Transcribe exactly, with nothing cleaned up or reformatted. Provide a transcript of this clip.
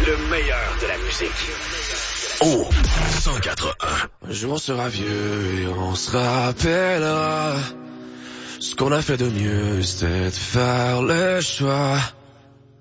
Le meilleur de la musique. Oh, cent quatre un. Un jour on sera vieux et on se rappellera. Ce qu'on a fait de mieux, c'était de faire le choix